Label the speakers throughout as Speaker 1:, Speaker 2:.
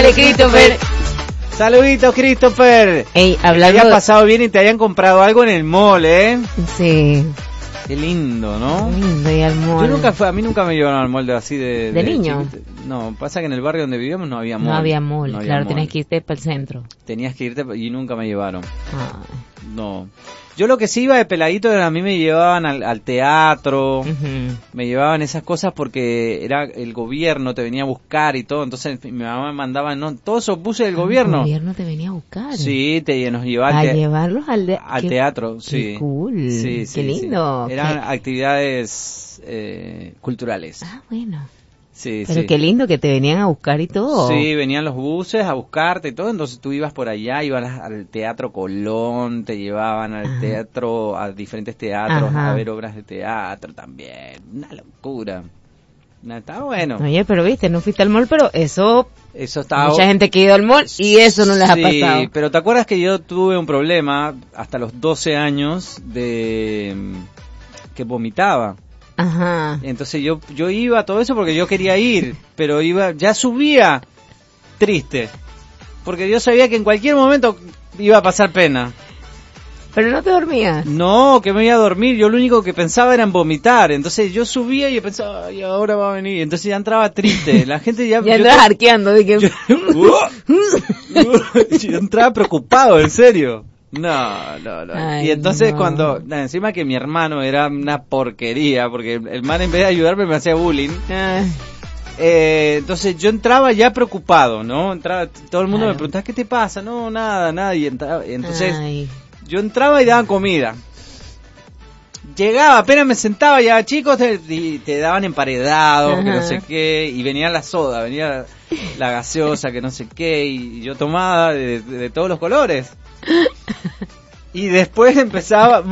Speaker 1: Dale, Christopher.
Speaker 2: Saluditos, Christopher.
Speaker 1: Ey,
Speaker 2: Te
Speaker 1: hablando...
Speaker 2: habían pasado bien y te habían comprado algo en el mall, ¿eh?
Speaker 1: Sí.
Speaker 2: Qué lindo, ¿no?
Speaker 1: Lindo y al mall.
Speaker 2: A mí nunca me llevaron al mall así de
Speaker 1: niño.
Speaker 2: chiquito. No, pasa que en el barrio donde vivíamos no había mall.
Speaker 1: No había mall, claro, tenías que irte para el centro.
Speaker 2: Tenías que irte y nunca me llevaron.
Speaker 1: Ah.
Speaker 2: No. Yo lo que sí iba de peladito era, a mí me llevaban al teatro, me llevaban esas cosas porque era el gobierno, te venía a buscar y todo, entonces mi mamá me mandaba, no, todos esos buses del gobierno.
Speaker 1: ¿El gobierno te venía a buscar?
Speaker 2: Sí, nos llevaban
Speaker 1: a llevarlos al
Speaker 2: teatro, sí.
Speaker 1: Qué cool,
Speaker 2: sí,
Speaker 1: qué lindo.
Speaker 2: Sí. Eran actividades culturales.
Speaker 1: Ah, bueno.
Speaker 2: Sí,
Speaker 1: pero
Speaker 2: sí.
Speaker 1: qué lindo que te venían a buscar y todo.
Speaker 2: Sí, venían los buses a buscarte y todo, entonces tú ibas por allá, ibas al Teatro Colón, te llevaban al teatro, a diferentes teatros, a ver obras de teatro también, una locura. Estaba bueno.
Speaker 1: Oye, pero viste, no fuiste al mall, pero eso estaba... Mucha gente que ha ido al mall y eso no les ha pasado.
Speaker 2: Sí, pero ¿te acuerdas que yo tuve un problema hasta los 12 años de que vomitaba?
Speaker 1: Ajá.
Speaker 2: Entonces yo iba a todo eso porque yo quería ir, pero ya subía triste, porque yo sabía que en cualquier momento iba a pasar pena.
Speaker 1: ¿Pero no te dormías?
Speaker 2: No, que me iba a dormir, yo lo único que pensaba era en vomitar, entonces yo subía y yo pensaba, ay, ahora va a venir, entonces ya entraba triste, la gente ya...
Speaker 1: ya andabas arqueando, de que...
Speaker 2: yo entraba preocupado, en serio. No.
Speaker 1: Ay,
Speaker 2: y entonces
Speaker 1: no.
Speaker 2: cuando, encima que mi hermano era una porquería, porque el man en vez de ayudarme me hacía bullying. Entonces yo entraba ya preocupado, ¿no? Todo el mundo me preguntaba, ¿qué te pasa? No, nada. Y entonces yo entraba y daban comida. Llegaba, apenas me sentaba, ya chicos, te daban emparedados, que no sé qué, y venía la soda, venía la gaseosa, que no sé qué, y yo tomaba de todos los colores. Y después empezaba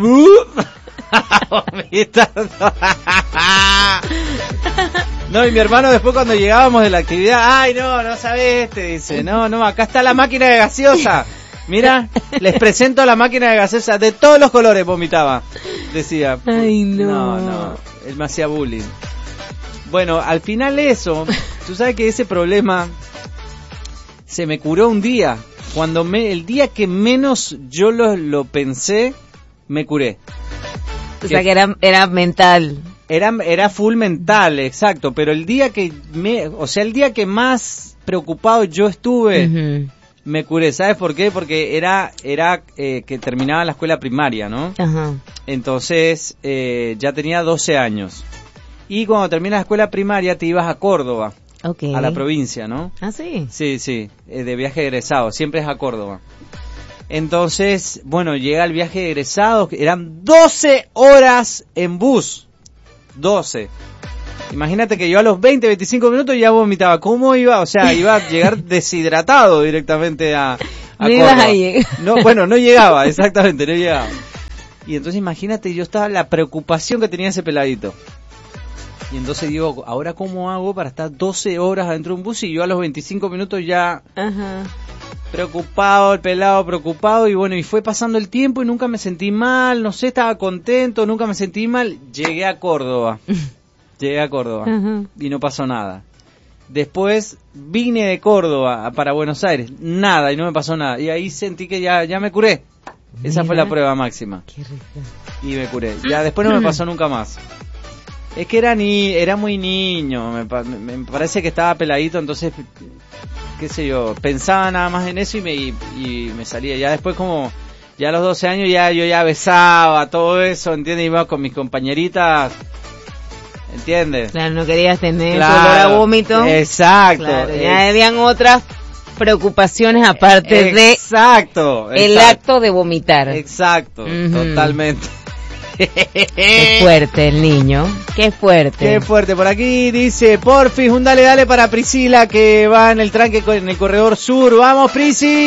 Speaker 2: no, y mi hermano después cuando llegábamos de la actividad, ay no sabes, te dice, no, acá está la máquina de gaseosa, mira, les presento la máquina de gaseosa de todos los colores, vomitaba, decía.
Speaker 1: Ay no,
Speaker 2: él me hacía bullying. Bueno, al final eso, tú sabes que ese problema se me curó un día. El día que menos yo lo pensé, me curé.
Speaker 1: O sea que era mental.
Speaker 2: Era full mental, exacto, pero el día que el día que más preocupado yo estuve, me curé. ¿Sabes por qué? Porque era que terminaba la escuela primaria, ¿no? Ajá. Entonces, ya tenía 12 años. Y cuando terminas la escuela primaria te ibas a Córdoba. Okay. A la provincia, ¿no?
Speaker 1: Ah, sí.
Speaker 2: Sí, de viaje egresado, siempre es a Córdoba. Entonces, bueno, llega el viaje de egresados, eran 12 horas en bus. 12. Imagínate que yo a los 25 minutos ya vomitaba. ¿Cómo iba? O sea, iba a llegar deshidratado directamente a
Speaker 1: no
Speaker 2: Córdoba.
Speaker 1: Ibas a llegar.
Speaker 2: No llegaba, exactamente, no llegaba. Y entonces imagínate, yo estaba la preocupación que tenía ese peladito. Y entonces digo, ¿ahora cómo hago para estar 12 horas adentro de un bus? Y yo a los 25 minutos ya preocupado, el pelado preocupado. Y bueno, y fue pasando el tiempo y nunca me sentí mal, no sé, estaba contento, nunca me sentí mal. Llegué a Córdoba y no pasó nada. Después vine de Córdoba para Buenos Aires, nada, y no me pasó nada. Y ahí sentí que ya me curé. Esa fue la prueba máxima.
Speaker 1: Qué rico.
Speaker 2: Y me curé. Ya después no me pasó nunca más. Es que era muy niño, me parece que estaba peladito, entonces, qué sé yo, pensaba nada más en eso y me salía. Ya después ya a los 12 años yo ya besaba todo eso, ¿entiendes? Iba con mis compañeritas, ¿entiendes?
Speaker 1: Claro, no querías tener olor a vómito.
Speaker 2: Exacto.
Speaker 1: Claro, ya habían otras preocupaciones aparte el acto de vomitar.
Speaker 2: Exacto, totalmente.
Speaker 1: Qué fuerte el niño, qué fuerte.
Speaker 2: Qué fuerte. Por aquí dice, porfis, un dale para Priscila que va en el tranque en el corredor sur. Vamos, Prisi.